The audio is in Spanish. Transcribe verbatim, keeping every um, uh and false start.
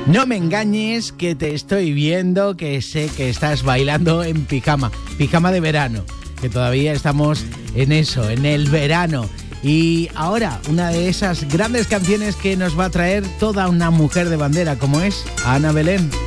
No me engañes que te estoy viendo, que sé que estás bailando en pijama, pijama de verano, que todavía estamos en eso, en el verano. Y ahora, una de esas grandes canciones que nos va a traer toda una mujer de bandera, como es Ana Belén.